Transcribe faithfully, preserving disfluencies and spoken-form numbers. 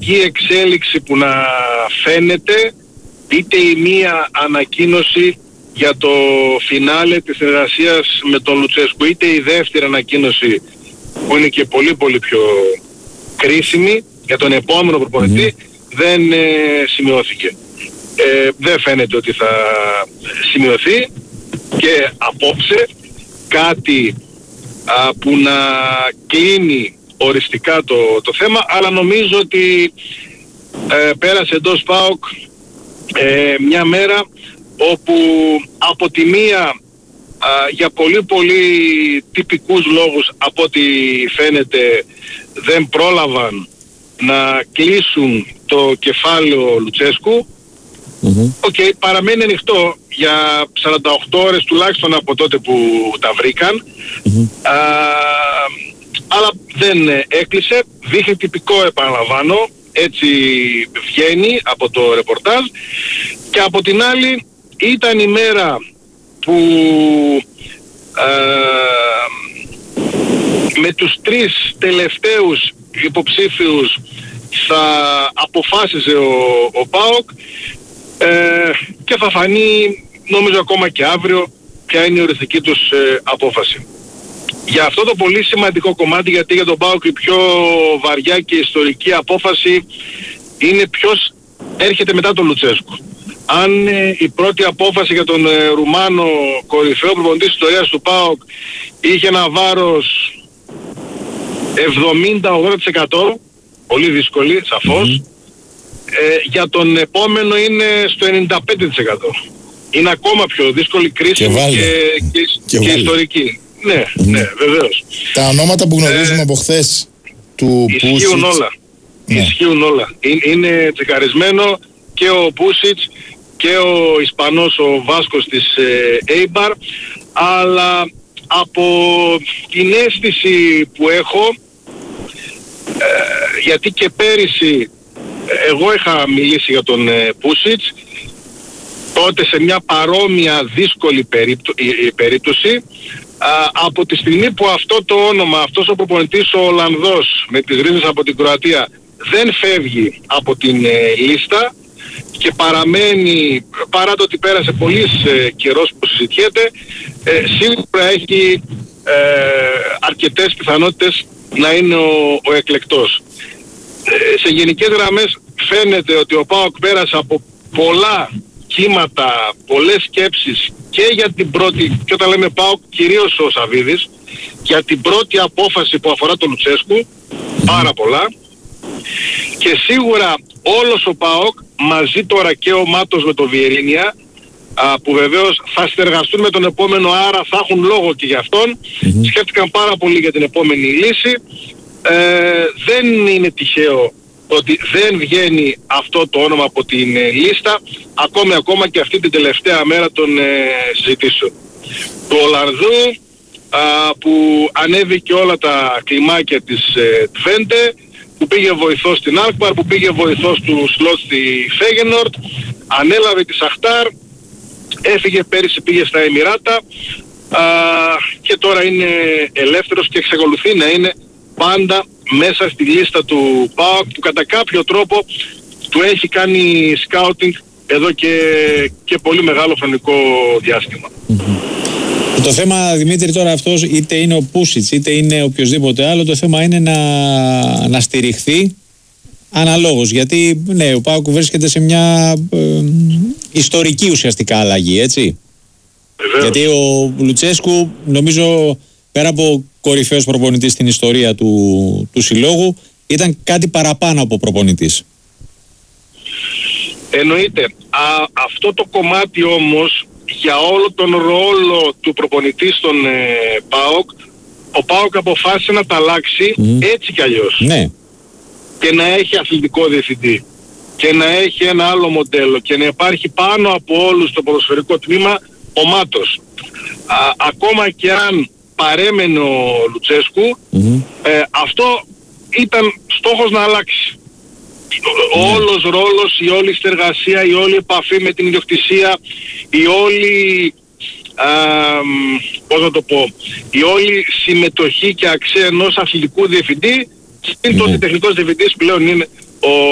θετική εξέλιξη που να φαίνεται, είτε η μία ανακοίνωση για το φινάλε της συνεργασίας με τον Λουτσέσκου, είτε η δεύτερη ανακοίνωση που είναι και πολύ πολύ πιο κρίσιμη για τον επόμενο προπονητή, mm-hmm. δεν ε, σημειώθηκε. Ε, δεν φαίνεται ότι θα σημειωθεί και απόψε κάτι α, που να κλείνει οριστικά το, το θέμα, αλλά νομίζω ότι ε, πέρασε εντός ΠΑΟΚ ε, μια μέρα όπου από τη μία α, για πολύ πολύ τυπικούς λόγους, από ό,τι φαίνεται δεν πρόλαβαν να κλείσουν το κεφάλαιο Λουτσέσκου. Οκ, okay, παραμένει ανοιχτό για σαράντα οκτώ ώρες τουλάχιστον από τότε που τα βρήκαν. Mm-hmm. Α, αλλά δεν έκλεισε, δείχνει τυπικό, επαναλαμβάνω, έτσι βγαίνει από το ρεπορτάζ. Και από την άλλη ήταν η μέρα που α, με τους τρεις τελευταίους υποψήφιους θα αποφάσιζε ο, ο ΠΑΟΚ. Ε, και θα φανεί νομίζω ακόμα και αύριο ποια είναι η οριστική τους ε, απόφαση. Για αυτό το πολύ σημαντικό κομμάτι, γιατί για τον ΠΑΟΚ η πιο βαριά και ιστορική απόφαση είναι ποιος έρχεται μετά τον Λουτσέσκου. Αν ε, η πρώτη απόφαση για τον ε, Ρουμάνο κορυφαίο προπονητή της ιστορίας του ΠΑΟΚ είχε ένα βάρος εβδομήντα με ογδόντα τοις εκατό, πολύ δύσκολη σαφώς, mm-hmm. Ε, για τον επόμενο είναι στο ενενήντα πέντε τοις εκατό. Είναι ακόμα πιο δύσκολη, κρίσιμη και, και, και, και, και ιστορική. Ναι, mm. ναι, βεβαίως. Τα ονόματα που γνωρίζουμε ε, από χθες του Πούσιτς. Ισχύουν όλα. Ναι. Ισχύουν όλα. Είναι, είναι τσεκαρισμένο και ο Πούσιτς και ο Ισπανός, ο Βάσκος της Έιμπαρ, αλλά από την αίσθηση που έχω, ε, γιατί και πέρυσι εγώ είχα μιλήσει για τον ε, Πούσιτς, τότε σε μια παρόμοια δύσκολη περίπτω, η, η περίπτωση, α, από τη στιγμή που αυτό το όνομα, αυτός ο προπονητής ο Ολλανδός με τις ρίζες από την Κροατία δεν φεύγει από την ε, λίστα και παραμένει, παρά το ότι πέρασε πολύς ε, καιρός που συζητιέται, ε, σίγουρα έχει ε, αρκετές πιθανότητες να είναι ο, ο εκλεκτός. Σε γενικές γραμμές φαίνεται ότι ο ΠΑΟΚ πέρασε από πολλά κύματα, πολλές σκέψεις και για την πρώτη, και όταν λέμε ΠΑΟΚ κυρίως ο Σαββίδης, για την πρώτη απόφαση που αφορά τον Λουτσέσκου, πάρα πολλά, και σίγουρα όλος ο ΠΑΟΚ μαζί τώρα και ο Μάτος με το Βιερίνια, α, που βεβαίως θα συνεργαστούν με τον επόμενο, άρα θα έχουν λόγο και για αυτόν, mm-hmm. σκέφτηκαν πάρα πολύ για την επόμενη λύση. Ε, δεν είναι τυχαίο ότι δεν βγαίνει αυτό το όνομα από την ε, λίστα ακόμη ακόμα και αυτή την τελευταία μέρα των ε, συζητήσεων του Ολλανδού, α, που ανέβηκε όλα τα κλιμάκια της ε, Τβέντε, που πήγε βοηθός στην Αλκμαρ, που πήγε βοηθός του Σλότ στη Φέγενορντ, ανέλαβε τη Σαχτάρ, έφυγε πέρυσι, πήγε στα Εμιράτα, α, και τώρα είναι ελεύθερος και εξακολουθεί να είναι πάντα μέσα στη λίστα του ΠΑΟΚ, που κατά κάποιο τρόπο του έχει κάνει σκάουτινγκ εδώ και, και πολύ μεγάλο χρονικό διάστημα. Mm-hmm. Το θέμα, Δημήτρη, τώρα αυτός, είτε είναι ο Πούσιτς είτε είναι οποιοδήποτε άλλο, το θέμα είναι να, να στηριχθεί αναλόγως, γιατί ναι, ο ΠΑΟΚ βρίσκεται σε μια ε, ιστορική ουσιαστικά αλλαγή, έτσι. Βεβαίως. Γιατί ο Λουτσέσκου, νομίζω, πέρα από κορυφαίος προπονητής στην ιστορία του, του συλλόγου, ήταν κάτι παραπάνω από προπονητής. Εννοείται. Α, αυτό το κομμάτι όμως, για όλο τον ρόλο του προπονητή στον ε, ΠΑΟΚ, ο ΠΑΟΚ αποφάσισε να τα αλλάξει mm. έτσι κι αλλιώς. Ναι. Και να έχει αθλητικό διευθυντή και να έχει ένα άλλο μοντέλο και να υπάρχει πάνω από όλους στο ποδοσφαιρικό τμήμα ο Μάτος. Α, ακόμα και αν παρέμενε ο Λουτσέσκου, mm-hmm. ε, αυτό ήταν στόχος να αλλάξει. Ο mm. όλος ρόλος, η όλη συνεργασία, η όλη επαφή με την ιδιοκτησία, η όλη, α, πώς να το πω, η όλη συμμετοχή και αξία ενός αθλητικού διευθυντή, mm. το ότι τεχνικός διευθυντής πλέον είναι ο